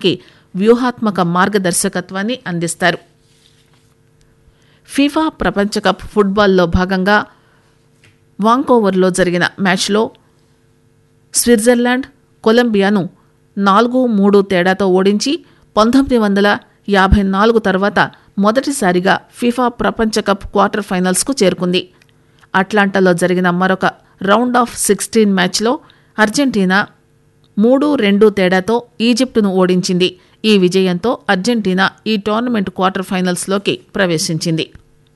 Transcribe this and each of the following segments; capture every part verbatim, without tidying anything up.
బృందానికి వ్యూహాత్మక మార్గదర్శకత్వాన్ని అందిస్తారు. ఫీఫా ప్రపంచ కప్ ఫుట్బాల్లో భాగంగా వాంకోవర్లో జరిగిన మ్యాచ్లో స్విట్జర్లాండ్ కొలంబియాను నాలుగు మూడు తేడాతో ఓడించి పంతొమ్మిది వందల యాభై నాలుగు తర్వాత మొదటిసారిగా ఫీఫా ప్రపంచ కప్ క్వార్టర్ ఫైనల్స్కు చేరుకుంది. అట్లాంటాలో జరిగిన మరొక రౌండ్ ఆఫ్ సిక్స్టీన్ మ్యాచ్లో అర్జెంటీనా మూడు రెండు తేడాతో ఈజిప్టును ఓడించింది. ఈ విజయంతో అర్జెంటీనా ఈ టోర్నమెంట్ క్వార్టర్ ఫైనల్స్లోకి ప్రవేశించింది.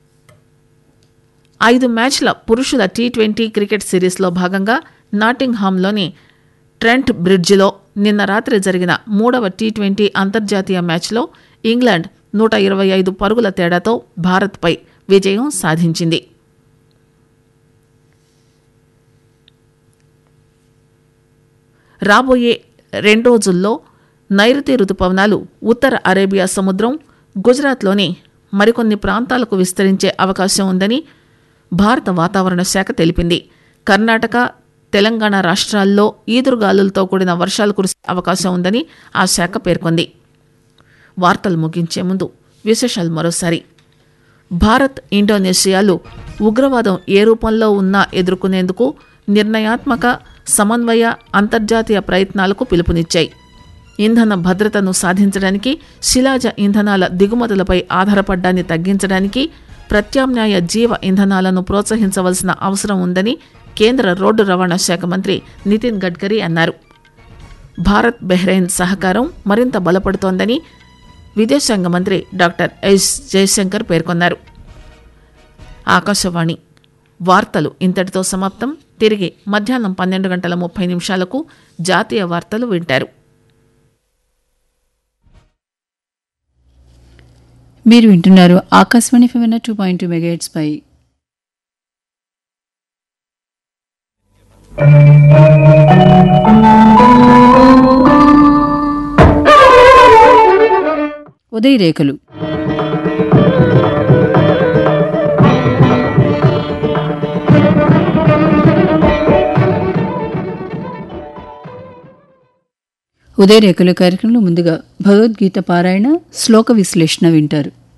ఐదు మ్యాచ్ల పురుషుల టీ ట్వంటీ క్రికెట్ సిరీస్లో భాగంగా నాటింగ్హామ్లోని ట్రెంట్ బ్రిడ్జిలో నిన్న రాత్రి జరిగిన మూడవ టీ ట్వంటీ అంతర్జాతీయ మ్యాచ్లో ఇంగ్లాండ్ నూట ఇరవై ఐదు పరుగుల తేడాతో భారత్పై విజయం సాధించింది. రాబోయే రెండు రోజుల్లో నైరుతి రుతుపవనాలు ఉత్తర అరేబియా సముద్రం, గుజరాత్లోని మరికొన్ని ప్రాంతాలకు విస్తరించే అవకాశం ఉందని భారత వాతావరణ శాఖ తెలిపింది. కర్ణాటక, తెలంగాణ రాష్ట్రాల్లో ఈదురుగాలులతో కూడిన వర్షాలు కురిసే అవకాశం ఉందని ఆ శాఖ పేర్కొంది. వార్తలు ముగించే ముందు విశేషాలు మరోసారి. భారత్, ఇండోనేషియాలు ఉగ్రవాదం ఏ రూపంలో ఉన్నా ఎదుర్కొనేందుకు నిర్ణయాత్మక, సమన్వయ అంతర్జాతీయ ప్రయత్నాలకు పిలుపునిచ్చాయి. ఇంధన భద్రతను సాధించడానికి, శిలాజ ఇంధనాల దిగుమతులపై ఆధారపడ్డాన్ని తగ్గించడానికి ప్రత్యామ్నాయ జీవ ఇంధనాలను ప్రోత్సహించవలసిన అవసరం ఉందని కేంద్ర రోడ్డు రవాణా శాఖ మంత్రి నితిన్ గడ్కరీ అన్నారు. భారత్ బెహ్రెయిన్ సహకారం మరింత బలపడుతోందని విదేశాంగ మంత్రి డాక్టర్ ఎస్ జయశంకర్ పేర్కొన్నారు. ఆకాశవాణి వార్తలు ఇంతటితో సమాప్తం. తిరిగి మధ్యాహ్నం పన్నెండు గంటల ముప్పై నిమిషాలకు జాతీయ వార్తలు వింటారు. మీరు వింటున్నారు Akashvani ఫివెన two point two megahertz పై. ఉదయ రేఖలు ఉదయ రేఖలు కార్యక్రమంలో ముందుగా భగవద్గీత పారాయణ, శ్లోక విశ్లేషణ వింటారు.